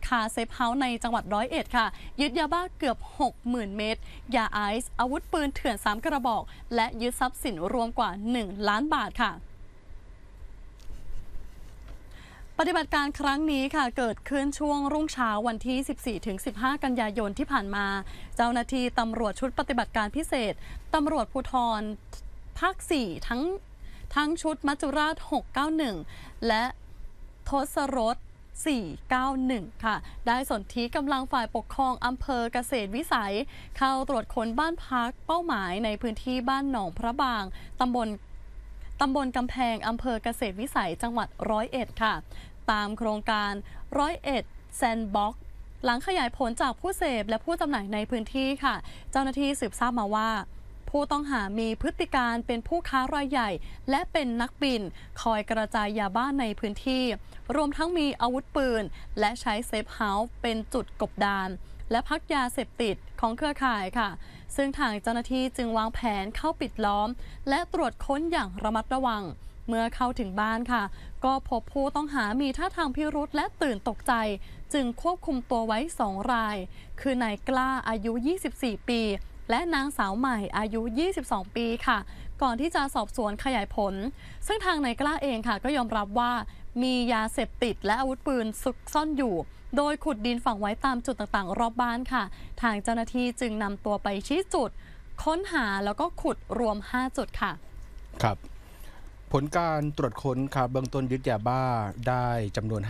คาเซฟเฮาส์ในจังหวัด101ค่ะยึดยาบ้าเกือบ 60,000 เม็ดยาไอซ์อาวุธปืนเถื่อน3กระบอกและยึดทรัพย์สินรวมกว่า1 ล้านบาทค่ะปฏิบัติการครั้งนี้ค่ะเกิดขึ้นช่วงรุ่งเช้าวันที่ 14-15 กันยายนที่ผ่านมาเจ้าหน้าที่ตำรวจชุดปฏิบัติการพิเศษตำรวจภูธรภาค 4 ทั้งชุดมัจจุราช 691 และทศรถ 491 ค่ะได้สนธิกำลังฝ่ายปกครองอำเภอเกษตรวิสัยเข้าตรวจค้นบ้านพักเป้าหมายในพื้นที่บ้านหนองพระบางตำบลกำแพงอำเภอเกษตรวิสัยจังหวัด101ค่ะตามโครงการ101แซนด์บ็อกซ์หลังขยายผลจากผู้เสพและผู้จำหน่ายในพื้นที่ค่ะเจ้าหน้าที่สืบทราบมาว่าผู้ต้องหามีพฤติการเป็นผู้ค้ารายใหญ่และเป็นนักบินคอยกระจายยาบ้าในพื้นที่รวมทั้งมีอาวุธปืนและใช้เซฟเฮาส์เป็นจุดกบดานและพักยาเสพติดของเครือข่ายค่ะซึ่งทางเจ้าหน้าที่จึงวางแผนเข้าปิดล้อมและตรวจค้นอย่างระมัดระวังเมื่อเข้าถึงบ้านค่ะก็พบผู้ต้องหามีท่าทางพิรุธและตื่นตกใจจึงควบคุมตัวไว้2 รายคือนายกล้าอายุ24 ปีและนางสาวใหม่อายุ22 ปีค่ะก่อนที่จะสอบสวนขยายผลซึ่งทางนายกล้าเองค่ะก็ยอมรับว่ามียาเสพติดและอาวุธปืนซุกซ่อนอยู่โดยขุดดินฝังไว้ตามจุดต่างๆรอบบ้านค่ะทางเจ้าหน้าที่จึงนำตัวไปชี้จุดค้นหาแล้วก็ขุดรวม5 จุดค่ะครับผลการตรวจค้นครับเบื้องต้นยึดยาบ้าได้จำนวน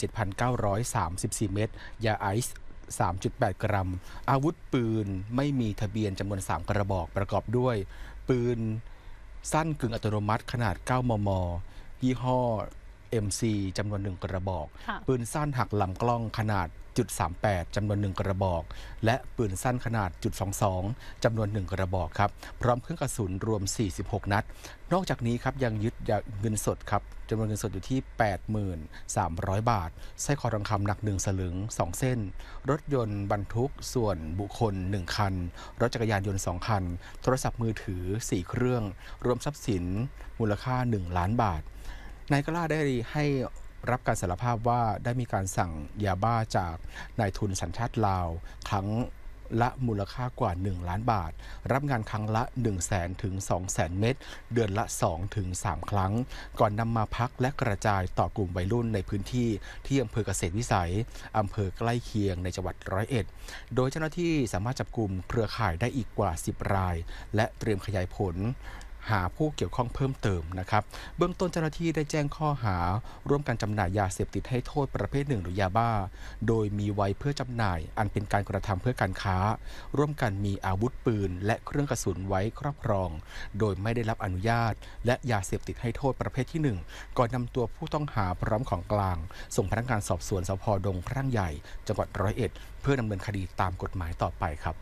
57,934 เม็ดยาไอซ์3.8 กรัมอาวุธปืนไม่มีทะเบียนจำนวน3 กระบอกประกอบด้วยปืนสั้นกึ่งอัตโนมัติขนาด 9 มม. ยี่ห้อ MC จำนวน1 กระบอกปืนสั้นหักลำกล้องขนาด.38 จำนวน1 กระบอกและปืนสั้นขนาด.22 จำนวน1 กระบอกครับพร้อมเครื่องกระสุนรวม46 นัดนอกจากนี้ครับยังยึดเงินสดครับจำนวนเงินสดอยู่ที่ 83,000 บาทสร้อยคอทองคำหนัก1 สลึง2 เส้นรถยนต์บรรทุกส่วนบุคคล1 คันรถจักรยานยนต์2 คันโทรศัพท์มือถือ4 เครื่องรวมทรัพย์สินมูลค่า1 ล้านบาทนายกล้าได้ให้รับการสารภาพว่าได้มีการสั่งยาบ้าจากนายทุนสัญชาติลาวครั้งละมูลค่ากว่า1 ล้านบาทรับงานครั้งละ 100,000 ถึง 200,000 เม็ดเดือนละ2 ถึง 3 ครั้งก่อนนำมาพักและกระจายต่อกลุ่มวัยรุ่นในพื้นที่ที่อำเภอเกษตรวิสัยอำเภอใกล้เคียงในจังหวัด101โดยเจ้าหน้าที่สามารถจับกลุ่มเครือข่ายได้อีกกว่า10 รายและเตรียมขยายผลหาผู้เกี่ยวข้องเพิ่มเติมนะครับเบื้องต้นเจ้าหน้าที่ได้แจ้งข้อหาร่วมกันจำหน่ายยาเสพติดให้โทษประเภท1หรือยาบ้าโดยมีไว้เพื่อจำหน่ายอันเป็นการกระทำเพื่อการค้าร่วมกันมีอาวุธปืนและเครื่องกระสุนไว้ครอบครองโดยไม่ได้รับอนุญาตและยาเสพติดให้โทษประเภทที่1ก่อนนำตัวผู้ต้องหาพร้อมของกลางส่งพนักงานสอบสวนสภ.ดงพระใหญ่จังหวัด101เพื่อดำเนินคดีตามกฎหมายต่อไปครับ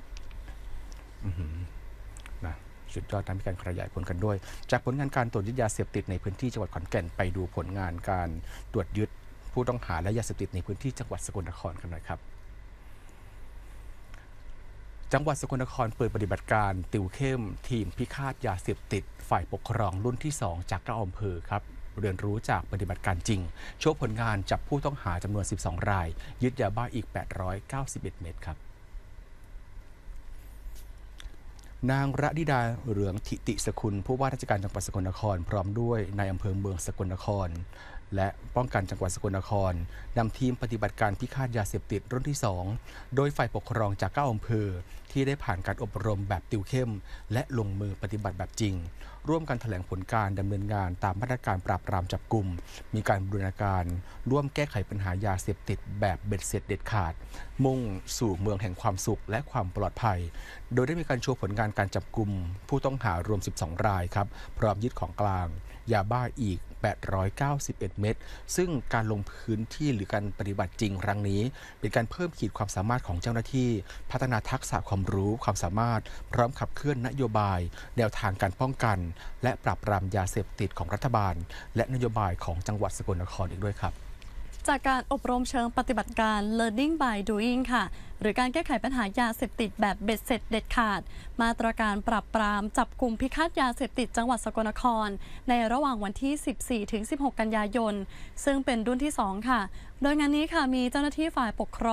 สุดยอดมีการขยายผลกันด้วยจากผลงานการตรวจยึดยาเสพติดในพื้นที่จังหวัดขอนแก่นไปดูผลงานการตรวจยึดผู้ต้องหาและยาเสพติดในพื้นที่จังหวัดสกลนครกันหน่อยครับจังหวัดสกลนครเปิดปฏิบัติการติวเข้มทีมพิฆาตยาเสพติดฝ่ายปกครองรุ่นที่2จาก9 อำเภอครับเรียนรู้จากปฏิบัติการจริงโชว์ผลงานจับผู้ต้องหาจำนวน12 รายยึดยาบ้าอีก891 เม็ดครับนางระดิดาเหลืองทิติสกุลผู้ว่าราชการจังหวัดสกลนครพร้อมด้วยนายอำเภอเมืองสกลนครและป้องกันจังหวัดสกลนครนำทีมปฏิบัติการพิฆาตยาเสพติดรุ่นที่2โดยฝ่ายปกครองจาก9 อำเภอที่ได้ผ่านการอบรมแบบติวเข้มและลงมือปฏิบัติแบบจริงร่วมกันแถลงผลการดำเนินงานตามมาตรการปราบปรามจับกุมมีการบูรณาการร่วมแก้ไขปัญหายาเสพติดแบบเบ็ดเสร็จเด็ดขาดมุ่งสู่เมืองแห่งความสุขและความปลอดภัยโดยได้มีการโชว์ผลงานการจับกุมผู้ต้องหารวม12 รายครับพร้อมยึดของกลางยาบ้าอีก891 เม็ดซึ่งการลงพื้นที่หรือการปฏิบัติจริงครั้งนี้เป็นการเพิ่มขีดความสามารถของเจ้าหน้าที่พัฒนาทักษะความรู้ความสามารถพร้อมขับเคลื่อนนโยบายแนวทางการป้องกันและปราบปรามยาเสพติดของรัฐบาลและนโยบายของจังหวัดสกลนครอีกด้วยครับจากการอบรมเชิงปฏิบัติการ Learning by Doing ค่ะหรือการแก้ไขปัญหายาเสพติดแบบเบ็ดเสร็จเด็ดขาดมาตรการปราบปรามจับกุมพิฆาตยาเสพติดจังหวัดสกลนครในระหว่างวันที่ 14-16 กันยายนซึ่งเป็นรุ่นที่2ค่ะโดยงานนี้ค่ะมีเจ้าหน้าที่ฝ่ายปกครอง